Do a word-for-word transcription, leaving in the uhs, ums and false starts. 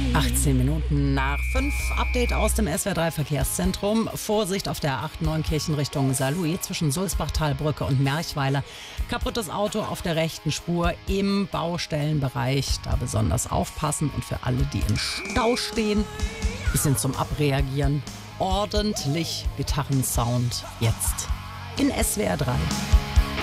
achtzehn Minuten nach fünf. Update aus dem S W R drei Verkehrszentrum. Vorsicht auf der A acht Neunkirchen Richtung Saarlouis zwischen Sulzbachtalbrücke und Merchweiler. Kaputtes Auto auf der rechten Spur im Baustellenbereich. Da besonders aufpassen und für alle, die im Stau stehen, bisschen zum Abreagieren. Ordentlich Gitarrensound jetzt in S W R drei.